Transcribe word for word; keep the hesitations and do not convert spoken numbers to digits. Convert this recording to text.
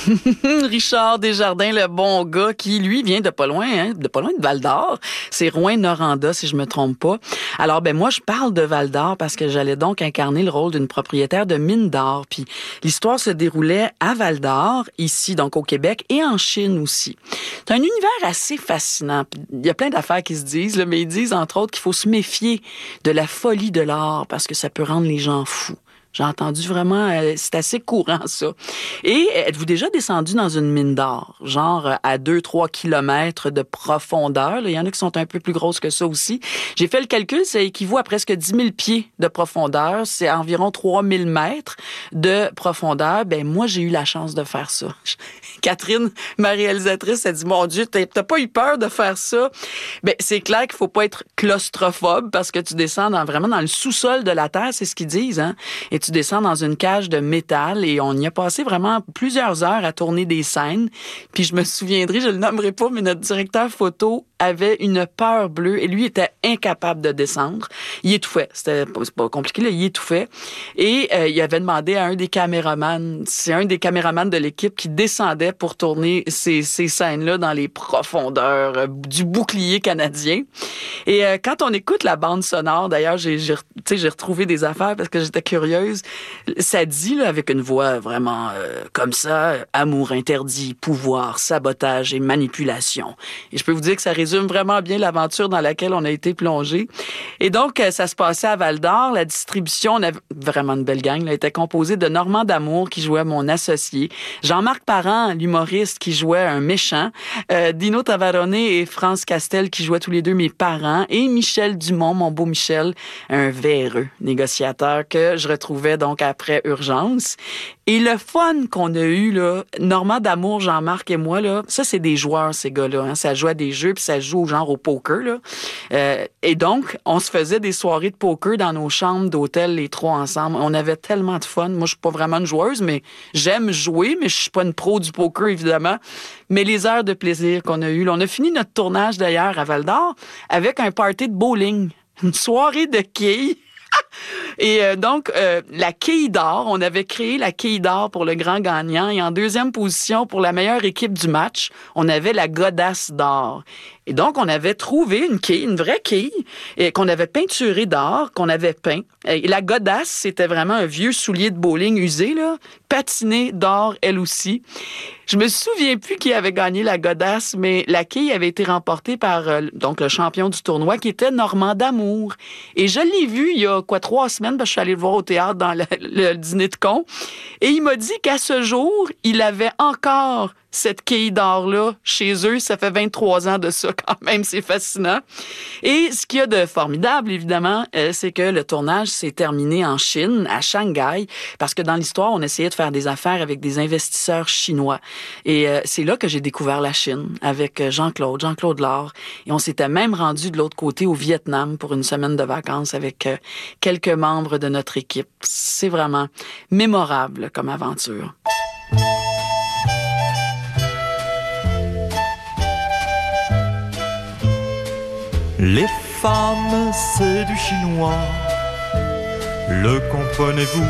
Richard Desjardins, le bon gars, qui, lui, vient de pas loin, hein, de pas loin de Val-d'Or. C'est Rouyn-Noranda, si je me trompe pas. Alors, ben moi, je parle de Val-d'Or parce que j'allais donc incarner le rôle d'une propriétaire de mine d'or. Puis l'histoire se déroulait à Val-d'Or, ici, donc au Québec, et en Chine aussi. C'est un univers assez fascinant. Il y a plein d'affaires qui se disent, là, mais ils disent, entre autres, qu'il faut se méfier de la folie de l'or parce que ça peut rendre les gens fous. J'ai entendu vraiment, euh, c'est assez courant, ça. Et êtes-vous déjà descendu dans une mine d'or? Genre à deux trois kilomètres de profondeur. Là. Il y en a qui sont un peu plus grosses que ça aussi. J'ai fait le calcul, ça équivaut à presque dix mille pieds de profondeur. C'est environ trois mille mètres de profondeur. Ben moi, j'ai eu la chance de faire ça. Catherine, ma réalisatrice, elle dit, mon Dieu, t'as pas eu peur de faire ça? Ben c'est clair qu'il faut pas être claustrophobe parce que tu descends dans, vraiment dans le sous-sol de la Terre, c'est ce qu'ils disent, hein? Et tu descends dans une cage de métal et on y a passé vraiment plusieurs heures à tourner des scènes. Puis je me souviendrai, je le nommerai pas, mais notre directeur photo avait une peur bleue et lui était incapable de descendre. Il étouffait. C'était pas, c'est pas compliqué, là. Il étouffait. Et euh, il avait demandé à un des caméramans, c'est un des caméramans de l'équipe qui descendait pour tourner ces, ces scènes-là dans les profondeurs euh, du bouclier canadien. Et euh, quand on écoute la bande sonore, d'ailleurs, j'ai, j'ai, j'ai retrouvé des affaires parce que j'étais curieuse. Ça dit, là, avec une voix vraiment euh, comme ça, amour interdit, pouvoir, sabotage et manipulation. Et je peux vous dire que ça résume vraiment bien l'aventure dans laquelle on a été plongé. Et donc, ça se passait à Val-d'Or. La distribution, on avait vraiment une belle gang, là, était composée de Normand D'Amour, qui jouait mon associé, Jean-Marc Parent, l'humoriste, qui jouait un méchant, euh, Dino Tavarone et France Castel, qui jouaient tous les deux mes parents, et Michel Dumont, mon beau Michel, un véreux négociateur que je retrouvais donc après Urgence. Et le fun qu'on a eu, là, Normand D'Amour, Jean-Marc et moi, là, ça, c'est des joueurs, ces gars-là. Hein. Ça joue à des jeux, puis ça joue au genre au poker, là. Euh, et donc, on se faisait des soirées de poker dans nos chambres d'hôtel, les trois ensemble. On avait tellement de fun. Moi, je suis pas vraiment une joueuse, mais j'aime jouer, mais je suis pas une pro du poker, évidemment. Mais les heures de plaisir qu'on a eues, là, on a fini notre tournage, d'ailleurs, à Val-d'Or, avec un party de bowling. Une soirée de quilles. Et euh, donc, euh, la quille d'or, on avait créé la quille d'or pour le grand gagnant. Et en deuxième position, pour la meilleure équipe du match, on avait la godasse d'or. Et donc, on avait trouvé une quille, une vraie quille, et qu'on avait peinturée d'or, qu'on avait peint. Et la godasse, c'était vraiment un vieux soulier de bowling usé, là, patiné d'or, elle aussi. Je me souviens plus qui avait gagné la godasse, mais la quille avait été remportée par euh, donc le champion du tournoi, qui était Normand D'Amour. Et je l'ai vu il y a quoi trois semaines, parce que je suis allée le voir au théâtre dans le, le dîner de con. Et il m'a dit qu'à ce jour, il avait encore cette quille d'or-là chez eux. Ça fait vingt-trois ans de ça quand même, c'est fascinant. Et ce qu'il y a de formidable, évidemment, euh, c'est que le tournage s'est terminé en Chine, à Shanghai, parce que dans l'histoire, on essayait de faire des affaires avec des investisseurs chinois. Et euh, c'est là que j'ai découvert la Chine, avec Jean-Claude, Jean-Claude Laure. Et on s'était même rendu de l'autre côté, au Vietnam, pour une semaine de vacances avec euh, quelques membres de notre équipe. C'est vraiment mémorable comme aventure. Les femmes, c'est du chinois. Le comprenez-vous?